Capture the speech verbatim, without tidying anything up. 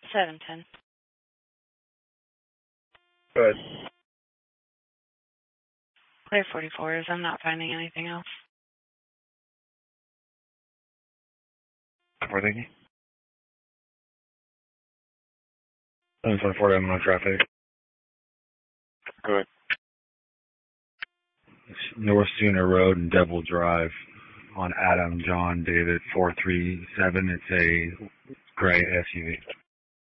seven ten. Good. Clear forty-fours. I'm not finding anything else. Four, thank you. seven twenty-four, I'm on traffic. Good. It's North Sooner Road and Devil Drive on Adam John David four three seven. It's a gray S U V.